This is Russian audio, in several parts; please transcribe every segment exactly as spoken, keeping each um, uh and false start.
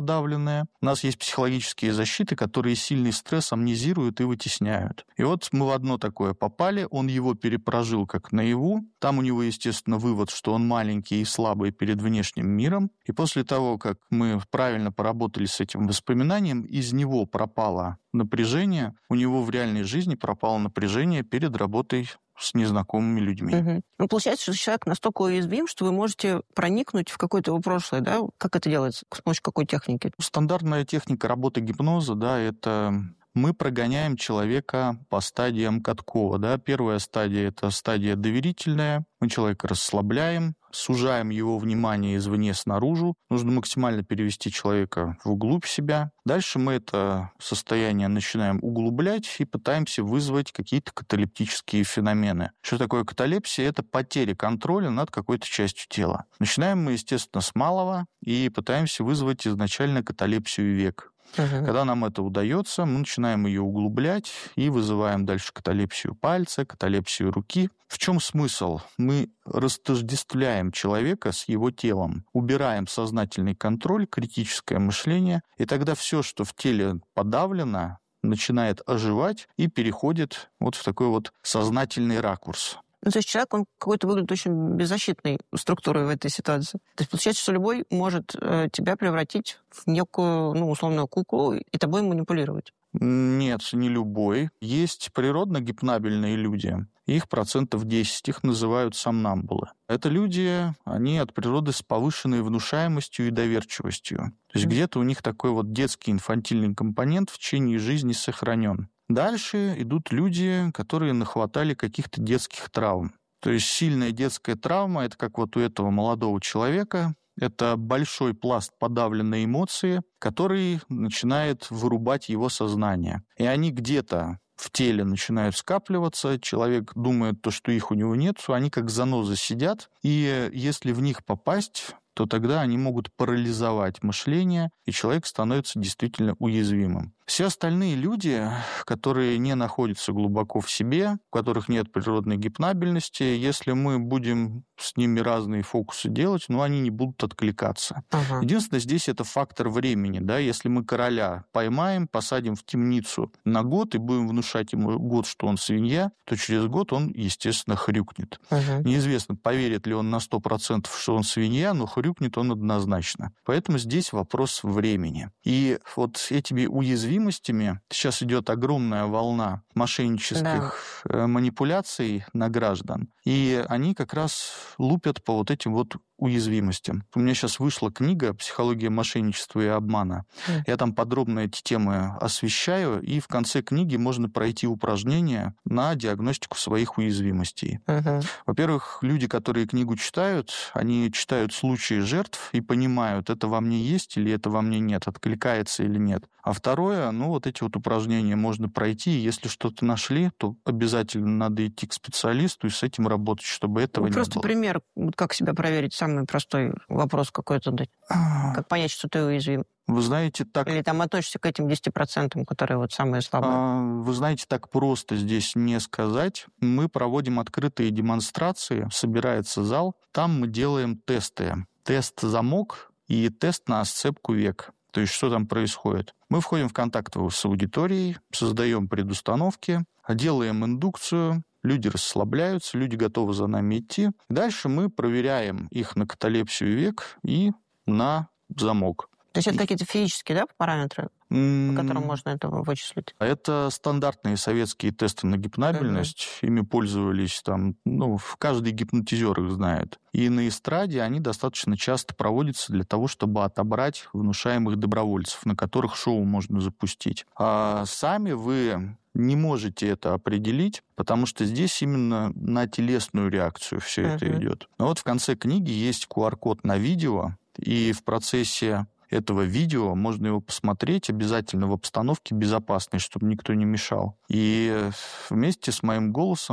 подавленное. У нас есть психологические защиты, которые сильный стресс амнезируют и вытесняют. И вот мы в одно такое попали, он его перепрожил как наяву. Там у него, естественно, вывод, что он маленький и слабый перед внешним миром. И после того, как мы правильно поработали с этим воспоминанием, из него пропало напряжение, у него в реальной жизни пропало напряжение перед работой с незнакомыми людьми. Угу. Ну, получается, что человек настолько уязвим, что вы можете проникнуть в какое-то его прошлое, да? Как это делается? С помощью какой техники? Стандартная техника работы гипноза, да, это мы прогоняем человека по стадиям Каткова, да. Первая стадия – это стадия доверительная. Мы человека расслабляем, сужаем его внимание извне снаружи. Нужно максимально перевести человека вглубь себя. Дальше мы это состояние начинаем углублять и пытаемся вызвать какие-то каталептические феномены. Что такое каталепсия? Это потеря контроля над какой-то частью тела. Начинаем мы, естественно, с малого и пытаемся вызвать изначально каталепсию век. Uh-huh. Когда нам это удается, мы начинаем ее углублять и вызываем дальше каталепсию пальца, каталепсию руки. В чем смысл? Мы растождествляем человека с его телом, убираем сознательный контроль, критическое мышление, и тогда все, что в теле подавлено, начинает оживать и переходит вот в такой вот сознательный ракурс. Ну, то есть человек, он какой-то выглядит очень беззащитной структурой в этой ситуации. То есть получается, что любой может э, тебя превратить в некую, ну, условную куклу и тобой манипулировать. Нет, не любой. Есть природно гипнабельные люди. Их процентов десять, их называют сомнамбулы. Это люди, они от природы с повышенной внушаемостью и доверчивостью. То есть mm-hmm. где-то у них такой вот детский инфантильный компонент в течение жизни сохранен. Дальше идут люди, которые нахватали каких-то детских травм. То есть сильная детская травма, это как вот у этого молодого человека, это большой пласт подавленной эмоции, который начинает вырубать его сознание. И они где-то в теле начинают скапливаться, человек думает, то, что их у него нет, они как занозы сидят, и если в них попасть, то тогда они могут парализовать мышление, и человек становится действительно уязвимым. Все остальные люди, которые не находятся глубоко в себе, у которых нет природной гипнабельности, если мы будем с ними разные фокусы делать, ну, они не будут откликаться. Ага. Единственное, здесь это фактор времени. Да? Если мы короля поймаем, посадим в темницу на год и будем внушать ему год, что он свинья, то через год он, естественно, хрюкнет. Ага. Неизвестно, поверит ли он на сто процентов, что он свинья, но хрюкнет он однозначно. Поэтому здесь вопрос времени. И вот этими уязвимостями сейчас идет огромная волна мошеннических да. манипуляций на граждан, и они как раз лупят по вот этим вот уязвимостям. У меня сейчас вышла книга «Психология мошенничества и обмана». Mm. Я там подробно эти темы освещаю, и в конце книги можно пройти упражнения на диагностику своих уязвимостей. Mm-hmm. Во-первых, люди, которые книгу читают, они читают случаи жертв и понимают, это во мне есть или это во мне нет, откликается или нет. А второе, ну вот эти вот упражнения можно пройти, и если что-то нашли, то обязательно надо идти к специалисту и с этим работать, чтобы этого ну, не просто было. Просто пример, как себя проверить, самый простой вопрос какой-то дать. Как понять, что ты уязвим? Вы знаете, так... Или там относишься к этим десяти процентам, которые вот самые слабые? Вы знаете, так просто здесь не сказать. Мы проводим открытые демонстрации, собирается зал, там мы делаем тесты. Тест-замок и тест на сцепку век. То есть, что там происходит? Мы входим в контакт с аудиторией, создаем предустановки, делаем индукцию, люди расслабляются, люди готовы за нами идти. Дальше мы проверяем их на каталепсию век и на замок. То есть это какие-то физические, да, параметры, mm-hmm. по которым можно это вычислить? Это стандартные советские тесты на гипнабельность. Mm-hmm. Ими пользовались там, ну, каждый гипнотизер их знает. И на эстраде они достаточно часто проводятся для того, чтобы отобрать внушаемых добровольцев, на которых шоу можно запустить. А сами вы не можете это определить, потому что здесь именно на телесную реакцию все uh-huh. это идет. Но вот в конце книги есть ку ар код на видео, и в процессе этого видео можно его посмотреть обязательно в обстановке безопасной, чтобы никто не мешал. И вместе с моим голосом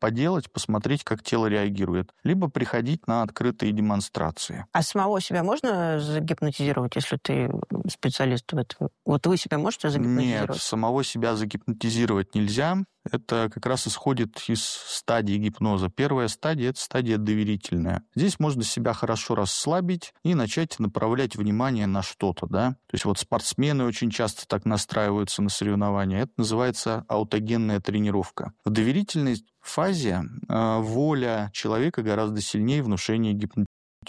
поделать, посмотреть, как тело реагирует, либо приходить на открытые демонстрации. А самого себя можно загипнотизировать, если ты специалист в этом? Вот вы себя можете загипнотизировать? Нет, самого себя загипнотизировать нельзя. Это как раз исходит из стадии гипноза. Первая стадия – это стадия доверительная. Здесь можно себя хорошо расслабить и начать направлять внимание на что-то, да. То есть вот спортсмены очень часто так настраиваются на соревнования. Это называется аутогенная тренировка. В доверительной фазе э, воля человека гораздо сильнее внушения гипнотизера.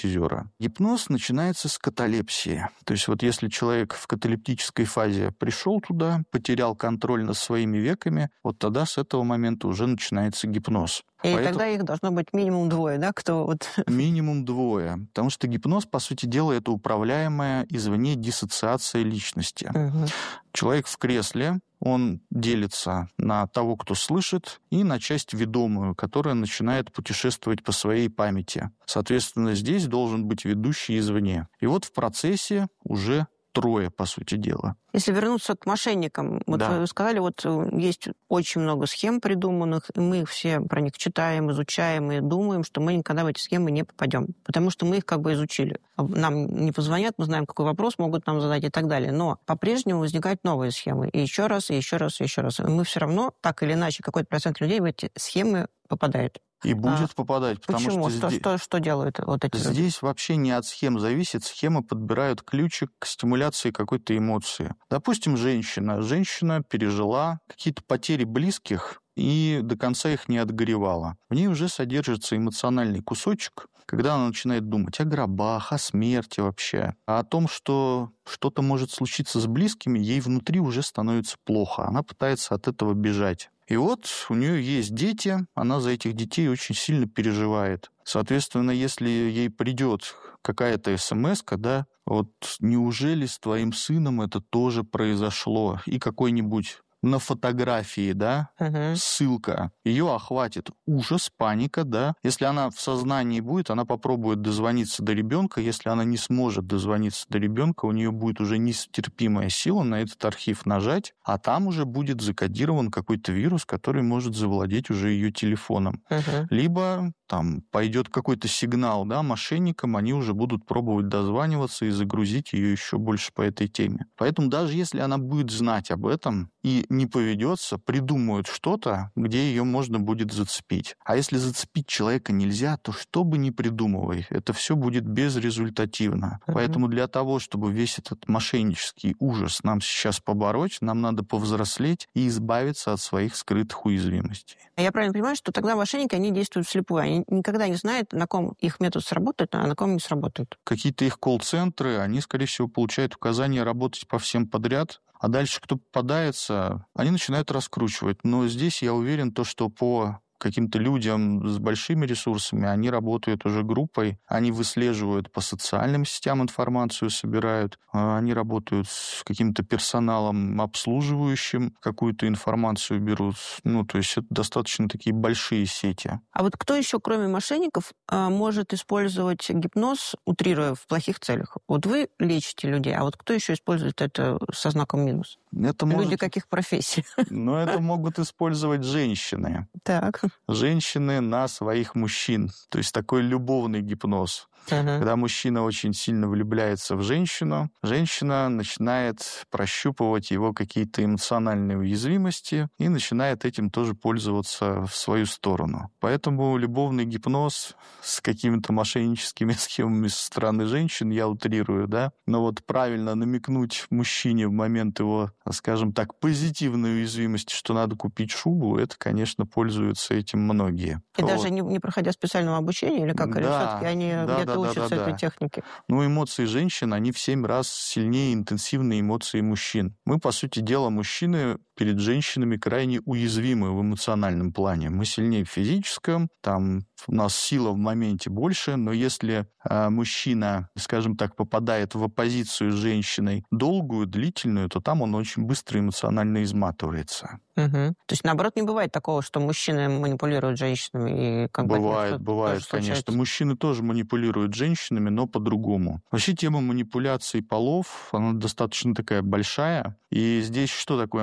Гипноз начинается с каталепсии. То есть вот если человек в каталептической фазе пришел туда, потерял контроль над своими веками, вот тогда с этого момента уже начинается гипноз. И Поэтому... тогда их должно быть минимум двое, да, кто вот... Минимум двое. Потому что гипноз, по сути дела, это управляемая извне диссоциация личности. Угу. Человек в кресле, он делится на того, кто слышит, и на часть ведомую, которая начинает путешествовать по своей памяти. Соответственно, здесь должен быть ведущий извне. И вот в процессе уже трое, по сути дела. Если вернуться к мошенникам, вот да. Вы сказали, вот есть очень много схем придуманных, и мы все про них читаем, изучаем и думаем, что мы никогда в эти схемы не попадем, потому что мы их как бы изучили. Нам не позвонят, мы знаем, какой вопрос могут нам задать и так далее. Но по-прежнему возникают новые схемы. И еще раз, и еще раз, и еще раз. И мы все равно, так или иначе, какой-то процент людей в эти схемы попадает. И будет а, попадать, потому почему? что... Что, здесь, что, что делают вот эти люди? Здесь вообще не от схем зависит. Схемы подбирают ключик к стимуляции какой-то эмоции. Допустим, женщина. Женщина пережила какие-то потери близких и до конца их не отгоревала. В ней уже содержится эмоциональный кусочек, когда она начинает думать о гробах, о смерти вообще, а о том, что что-то может случиться с близкими, ей внутри уже становится плохо. Она пытается от этого бежать. И вот у нее есть дети, она за этих детей очень сильно переживает. Соответственно, если ей придет какая-то смс-ка, да, вот неужели с твоим сыном это тоже произошло, и какой-нибудь на фотографии, да, uh-huh. ссылка, ее охватит ужас, паника, да. Если она в сознании будет, она попробует дозвониться до ребенка. Если она не сможет дозвониться до ребенка, у нее будет уже нестерпимая сила на этот архив нажать, а там уже будет закодирован какой-то вирус, который может завладеть уже ее телефоном. Uh-huh. Либо там пойдет какой-то сигнал, да, мошенникам, они уже будут пробовать дозваниваться и загрузить ее еще больше по этой теме. Поэтому даже если она будет знать об этом и не поведется, придумают что-то, где ее можно будет зацепить. А если зацепить человека нельзя, то что бы ни придумывай, это все будет безрезультативно. Uh-huh. Поэтому для того, чтобы весь этот мошеннический ужас нам сейчас побороть, нам надо повзрослеть и избавиться от своих скрытых уязвимостей. Я правильно понимаю, что тогда мошенники, они действуют вслепую, они никогда не знают, на ком их метод сработает, а на ком не сработает. Какие-то их колл-центры, они, скорее всего, получают указания работать по всем подряд, а дальше, кто попадается, они начинают раскручивать. Но здесь я уверен, то, что по каким-то людям с большими ресурсами, они работают уже группой, они выслеживают по социальным сетям информацию, собирают, они работают с каким-то персоналом обслуживающим, какую-то информацию берут. Ну, то есть это достаточно такие большие сети. А вот кто еще, кроме мошенников, может использовать гипноз, утрируя в плохих целях? Вот вы лечите людей, а вот кто еще использует это со знаком минус? Это Люди может... каких профессий? Но это могут использовать женщины. Так. Женщины на своих мужчин. То есть такой любовный гипноз. Uh-huh. Когда мужчина очень сильно влюбляется в женщину, женщина начинает прощупывать его какие-то эмоциональные уязвимости и начинает этим тоже пользоваться в свою сторону. Поэтому любовный гипноз с какими-то мошенническими схемами со стороны женщин, я утрирую, да, но вот правильно намекнуть мужчине в момент его, скажем так, позитивной уязвимости, что надо купить шубу, это, конечно, пользуются этим многие. И вот. Даже не, не проходя специального обучения, или как? Да, или все-таки они да, где-то да, учатся да, да, этой да. технике? Ну, эмоции женщин, они в семь раз сильнее интенсивные эмоции мужчин. Мы, по сути дела, мужчины перед женщинами крайне уязвимы в эмоциональном плане. Мы сильнее в физическом, там у нас сила в моменте больше, но если э, мужчина, скажем так, попадает в оппозицию с женщиной долгую, длительную, то там он очень быстро эмоционально изматывается. Угу. То есть, наоборот, не бывает такого, что мужчины манипулируют женщинами? И как бывает, бы бывает, конечно. Мужчины тоже манипулируют женщинами, но по-другому. Вообще тема манипуляций полов, она достаточно такая большая. И здесь что такое манипуляция?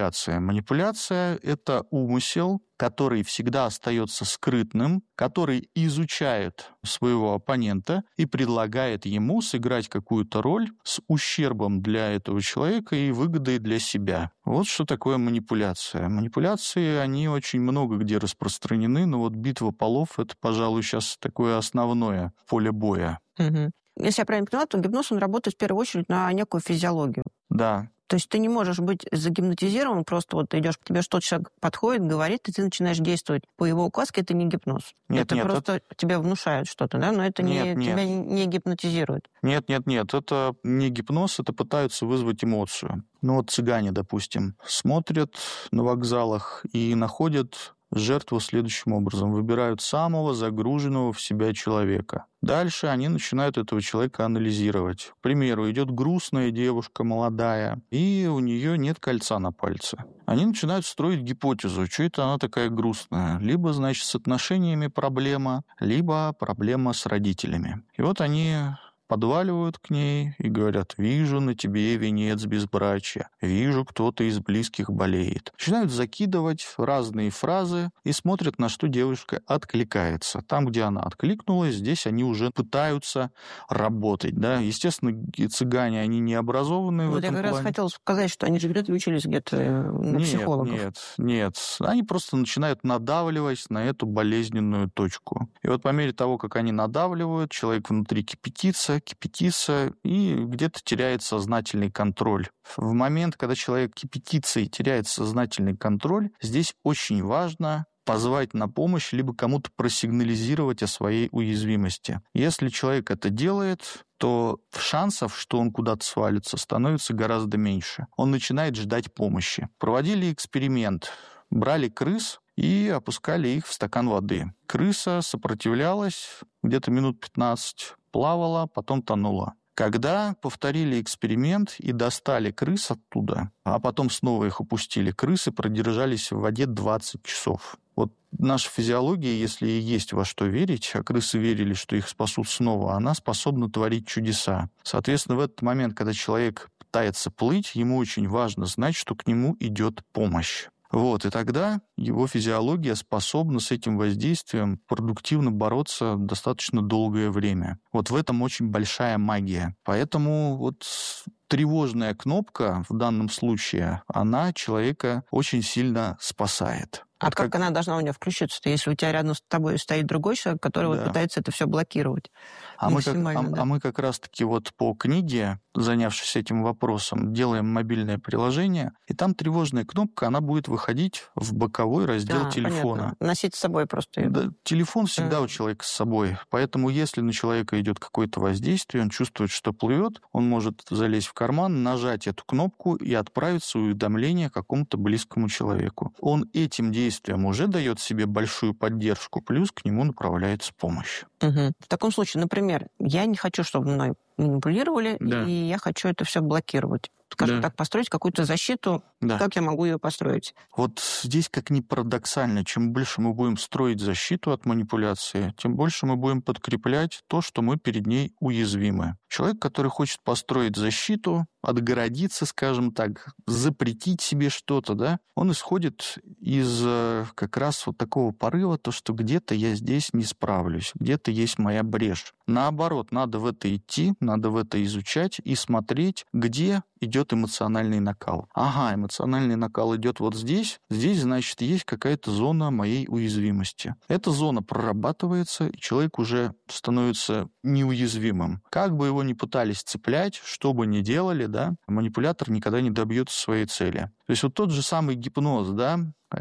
манипуляция? Манипуляция – это умысел, который всегда остается скрытным, который изучает своего оппонента и предлагает ему сыграть какую-то роль с ущербом для этого человека и выгодой для себя. Вот что такое манипуляция. Манипуляции, они очень много где распространены, но вот битва полов – это, пожалуй, сейчас такое основное поле боя. Угу. Если я правильно поняла, то гипноз, он работает в первую очередь на некую физиологию. Да. То есть ты не можешь быть загипнотизирован, просто вот ты идешь, к тебе что-то человек подходит, говорит, и ты начинаешь действовать по его указке, это не гипноз. Нет, это нет, просто это... тебя внушают что-то, да, но это нет, не, нет. тебя не гипнотизирует. Нет, нет, нет, это не гипноз, это пытаются вызвать эмоцию. Ну вот цыгане, допустим, смотрят на вокзалах и находят жертву следующим образом. Выбирают самого загруженного в себя человека. Дальше они начинают этого человека анализировать. К примеру, идет грустная девушка, молодая, и у нее нет кольца на пальце. Они начинают строить гипотезу, что это она такая грустная. Либо, значит, с отношениями проблема, либо проблема с родителями. И вот они подваливают к ней и говорят: «Вижу на тебе венец безбрачия, вижу, кто-то из близких болеет». Начинают закидывать разные фразы и смотрят, на что девушка откликается. Там, где она откликнулась, здесь они уже пытаются работать. Да? Естественно, цыгане, они не образованные вот в этом плане. Я как плане. раз хотела сказать, что они же вряд ли учились где-то на нет, психологов. Нет, нет. Они просто начинают надавливать на эту болезненную точку. И вот по мере того, как они надавливают, человек внутри кипятится, кипятится и где-то теряет сознательный контроль. В момент, когда человек кипятится и теряет сознательный контроль, здесь очень важно позвать на помощь, либо кому-то просигнализировать о своей уязвимости. Если человек это делает, то шансов, что он куда-то свалится, становится гораздо меньше. Он начинает ждать помощи. Проводили эксперимент. Брали крыс и опускали их в стакан воды. Крыса сопротивлялась где-то минут пятнадцать, плавала, потом тонула. Когда повторили эксперимент и достали крыс оттуда, а потом снова их опустили, крысы продержались в воде двадцать часов. Вот наша физиология, если и есть во что верить, а крысы верили, что их спасут снова, она способна творить чудеса. Соответственно, в этот момент, когда человек пытается плыть, ему очень важно знать, что к нему идет помощь. Вот, и тогда его физиология способна с этим воздействием продуктивно бороться достаточно долгое время. Вот в этом очень большая магия. Поэтому вот тревожная кнопка в данном случае, она человека очень сильно спасает. А вот как, как она должна у нее включиться-то, если у тебя рядом с тобой стоит другой человек, который да. вот пытается это все блокировать? А мы, как, а, да. а мы как раз-таки вот по книге, занявшись этим вопросом, делаем мобильное приложение, и там тревожная кнопка, она будет выходить в боковой раздел а, телефона. Понятно. Носить с собой просто ее. Да, телефон всегда mm. у человека с собой, поэтому если на человека идет какое-то воздействие, он чувствует, что плывет, он может залезть в карман, нажать эту кнопку и отправиться уведомление какому-то близкому человеку. Он этим действием уже дает себе большую поддержку, плюс к нему направляется помощь. Угу. В таком случае, например, я не хочу, чтобы мной манипулировали, да. и я хочу это все блокировать. Скажем да. так, построить какую-то защиту, да. как я могу ее построить? Вот здесь, как ни парадоксально, чем больше мы будем строить защиту от манипуляции, тем больше мы будем подкреплять то, что мы перед ней уязвимы. Человек, который хочет построить защиту, отгородиться, скажем так, запретить себе что-то, да, он исходит из как раз вот такого порыва, то, что где-то я здесь не справлюсь, где-то есть моя брешь. Наоборот, надо в это идти, надо в это изучать и смотреть, где идет эмоциональный накал. Ага, эмоциональный накал идет вот здесь, здесь, значит, есть какая-то зона моей уязвимости. Эта зона прорабатывается, и человек уже становится неуязвимым. Как бы его ни пытались цеплять, что бы ни делали, да, манипулятор никогда не добьется своей цели. То есть вот тот же самый гипноз, да,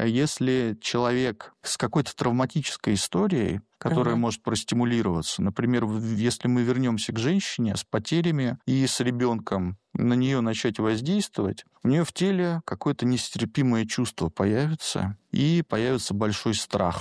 если человек с какой-то травматической историей, которая uh-huh. может простимулироваться, например, если мы вернемся к женщине с потерями и с ребенком, на нее начать воздействовать, у нее в теле какое-то нестерпимое чувство появится, и появится большой страх.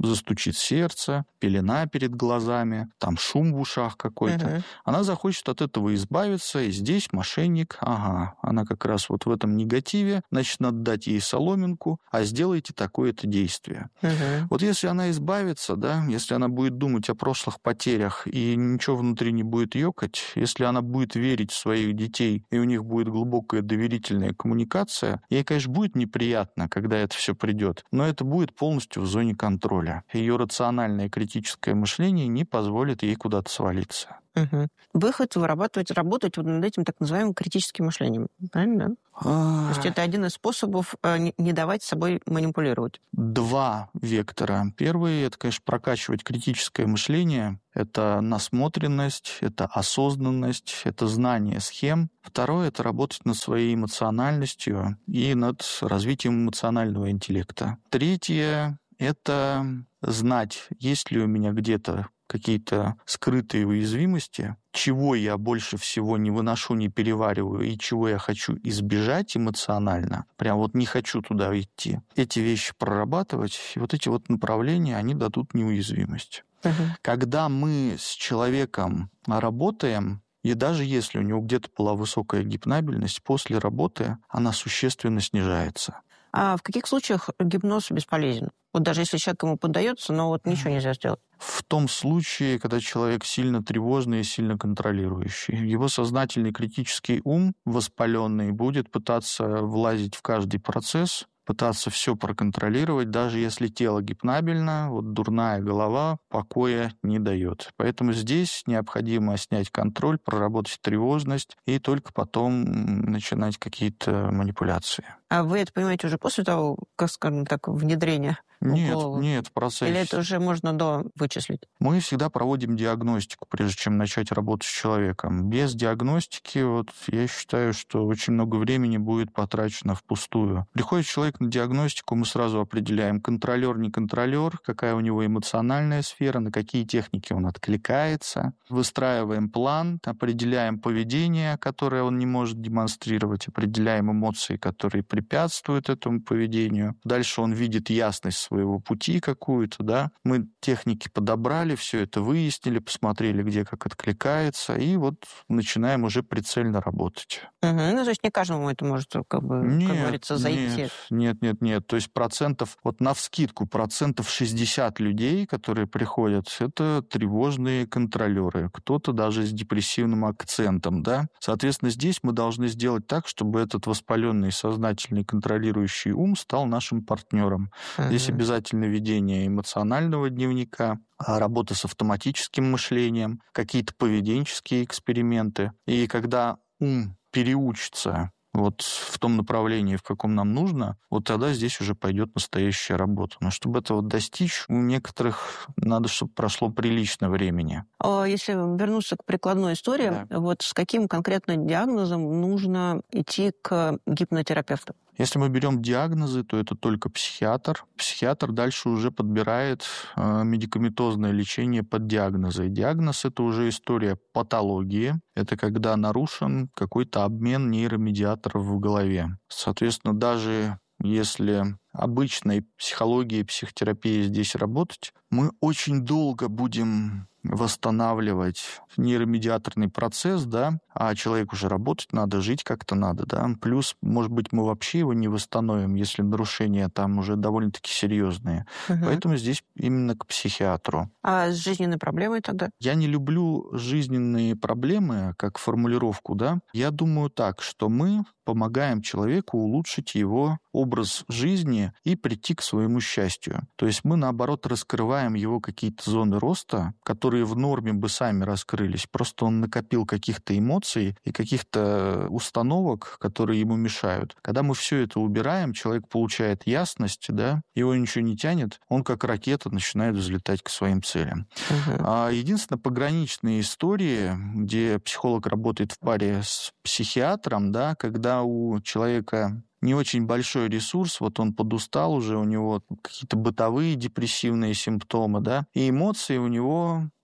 застучит сердце, пелена перед глазами, там шум в ушах какой-то. Uh-huh. Она захочет от этого избавиться, и здесь мошенник, ага, она как раз вот в этом негативе, значит, надо дать ей соломинку, а сделайте такое-то действие. Uh-huh. Вот если она избавится, да, если она будет думать о прошлых потерях, и ничего внутри не будет ёкать, если она будет верить в своих детей, и у них будет глубокая доверительная коммуникация, ей, конечно, будет неприятно, когда это все придет, но это будет полностью в зоне контроля. Ее рациональное критическое мышление не позволит ей куда-то свалиться. Угу. Выход вырабатывать, работать вот над этим так называемым критическим мышлением. Правильно, да? А... То есть это один из способов не давать собой манипулировать. Два вектора. Первый – это, конечно, прокачивать критическое мышление. Это насмотренность, это осознанность, это знание схем. Второе – это работать над своей эмоциональностью и над развитием эмоционального интеллекта. Третье – это знать, есть ли у меня где-то какие-то скрытые уязвимости, чего я больше всего не выношу, не перевариваю, и чего я хочу избежать эмоционально, прям вот не хочу туда идти. Эти вещи прорабатывать, и вот эти вот направления, они дадут неуязвимость. Uh-huh. Когда мы с человеком работаем, и даже если у него где-то была высокая гипнабельность, после работы она существенно снижается. А в каких случаях гипноз бесполезен? Вот даже если человек ему поддается, но вот ничего нельзя сделать. В том случае, когда человек сильно тревожный и сильно контролирующий. Его сознательный критический ум, воспаленный, будет пытаться влазить в каждый процесс, пытаться все проконтролировать, даже если тело гипнабельно, вот дурная голова покоя не дает. Поэтому здесь необходимо снять контроль, проработать тревожность и только потом начинать какие-то манипуляции. А вы это понимаете уже после того, как, скажем так, внедрения? Нет, нет, в процессе. Или это уже можно до вычислить? Мы всегда проводим диагностику, прежде чем начать работать с человеком. Без диагностики, вот, я считаю, что очень много времени будет потрачено впустую. Приходит человек на диагностику, мы сразу определяем, контролер, не контролер, какая у него эмоциональная сфера, на какие техники он откликается. Выстраиваем план, определяем поведение, которое он не может демонстрировать, определяем эмоции, которые препятствуют этому поведению. Дальше он видит ясность своего пути какую-то, да. Мы техники подобрали, все это выяснили, посмотрели, где как откликается, и вот начинаем уже прицельно работать. Угу. Ну, то есть не каждому это может, как бы, нет, как говорится, зайти. Нет, нет, нет, нет. То есть процентов, вот навскидку, процентов шестьдесят людей, которые приходят, это тревожные контролеры. Кто-то даже с депрессивным акцентом, да. Соответственно, здесь мы должны сделать так, чтобы этот воспаленный, сознательный, контролирующий ум стал нашим партнером. Угу. Здесь обязательно ведение эмоционального дневника, работа с автоматическим мышлением, какие-то поведенческие эксперименты. И когда ум переучится вот в том направлении, в каком нам нужно, вот тогда здесь уже пойдет настоящая работа. Но чтобы этого достичь, у некоторых надо, чтобы прошло прилично времени. Если вернуться к прикладной истории, да. Вот с каким конкретно диагнозом нужно идти к гипнотерапевту? Если мы берем диагнозы, то это только психиатр. Психиатр дальше уже подбирает медикаментозное лечение под диагнозы. Диагноз – это уже история патологии. Это когда нарушен какой-то обмен нейромедиаторов в голове. Соответственно, даже если обычной психологией и психотерапией здесь работать, мы очень долго будем восстанавливать нейромедиаторный процесс, да, а человеку уже работать надо, жить как-то надо, да. Плюс, может быть, мы вообще его не восстановим, если нарушения там уже довольно-таки серьезные. Угу. Поэтому здесь именно к психиатру. А с жизненной проблемой тогда? Я не люблю жизненные проблемы как формулировку, да. Я думаю так, что мы помогаем человеку улучшить его образ жизни и прийти к своему счастью. То есть мы, наоборот, раскрываем его какие-то зоны роста, которые в норме бы сами раскрылись. Просто он накопил каких-то эмоций и каких-то установок, которые ему мешают. Когда мы все это убираем, человек получает ясность, да, его ничего не тянет, он как ракета начинает взлетать к своим целям. Угу. А единственное, пограничные истории, где психолог работает в паре с психиатром, да, когда у человека не очень большой ресурс, вот он подустал уже, у него какие-то бытовые депрессивные симптомы, да, и эмоции у него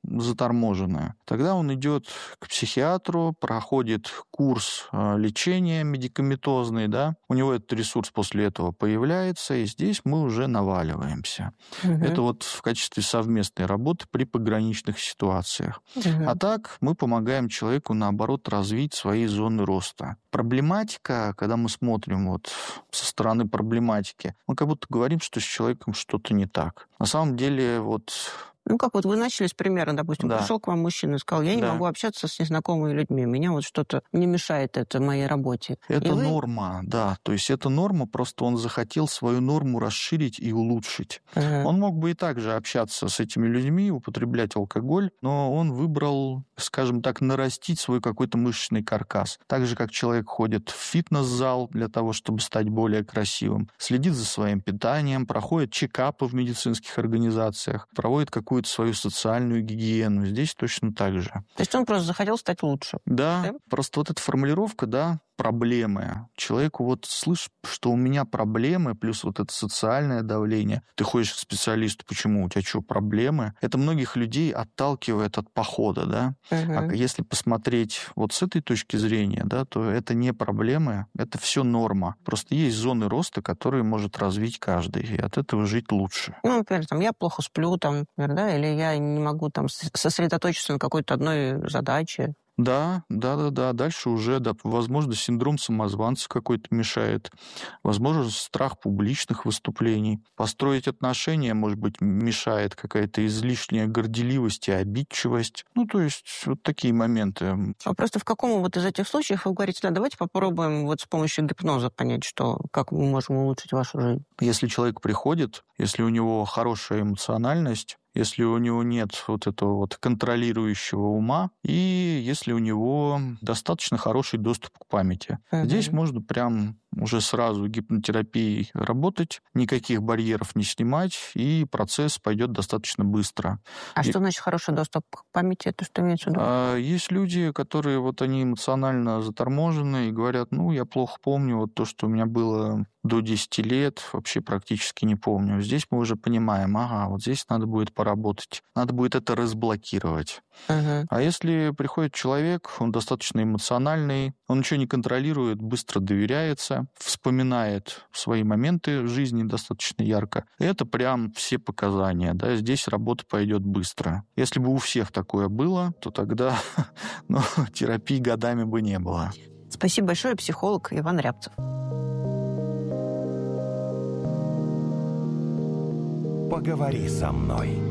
заторможенная. Тогда он идет к психиатру, проходит курс лечения медикаментозный, да, у него этот ресурс после этого появляется, и здесь мы уже наваливаемся. Угу. Это вот в качестве совместной работы при пограничных ситуациях. Угу. А так мы помогаем человеку, наоборот, развить свои зоны роста. Проблематика, когда мы смотрим вот со стороны проблематики, мы как будто говорим, что с человеком что-то не так. На самом деле вот... Ну, как вот вы начали с примера, допустим, да. пришел к вам мужчина и сказал, я не да. могу общаться с незнакомыми людьми, меня вот что-то не мешает это моей работе. Это вы... норма, да, то есть это норма, просто он захотел свою норму расширить и улучшить. Ага. Он мог бы и так же общаться с этими людьми, употреблять алкоголь, но он выбрал, скажем так, нарастить свой какой-то мышечный каркас. Так же, как человек ходит в фитнес-зал для того, чтобы стать более красивым, следит за своим питанием, проходит чекапы в медицинских организациях, проводит какую-то какую-то свою социальную гигиену. Здесь точно так же. То есть он просто захотел стать лучше? Да, да? Просто вот эта формулировка, да, проблемы. Человеку вот слышишь, что у меня проблемы, плюс вот это социальное давление. Ты ходишь к специалисту, почему? У тебя что, проблемы? Это многих людей отталкивает от похода, да? Угу. А если посмотреть вот с этой точки зрения, да, то это не проблемы, это все норма. Просто есть зоны роста, которые может развить каждый, и от этого жить лучше. Ну, например, там, я плохо сплю, там, например, да, или я не могу там сосредоточиться на какой-то одной задаче. Да, да, да, да. Дальше уже, да, возможно, синдром самозванца какой-то мешает. Возможно, страх публичных выступлений. Построить отношения, может быть, мешает какая-то излишняя горделивость и обидчивость. Ну, то есть вот такие моменты. А просто в каком вот из этих случаев вы говорите, да, давайте попробуем вот с помощью гипноза понять, что, как мы можем улучшить вашу жизнь? Если человек приходит, если у него хорошая эмоциональность, если у него нет вот этого вот контролирующего ума, и если у него достаточно хороший доступ к памяти. Uh-huh. Здесь можно прям уже сразу гипнотерапией работать, никаких барьеров не снимать, и процесс пойдет достаточно быстро. А и... что значит хороший доступ к памяти? Это что имеется в виду? А, есть люди, которые вот они эмоционально заторможены и говорят, ну, я плохо помню вот то, что у меня было до десяти лет, вообще практически не помню. Здесь мы уже понимаем, ага, вот здесь надо будет поработать, надо будет это разблокировать. Uh-huh. А если приходит человек, он достаточно эмоциональный, он ничего не контролирует, быстро доверяется, вспоминает свои моменты в жизни достаточно ярко, это прям все показания, да, здесь работа пойдет быстро. Если бы у всех такое было, то тогда ну, терапии годами бы не было. Спасибо большое, психолог Иван Рябцев. Поговори со мной.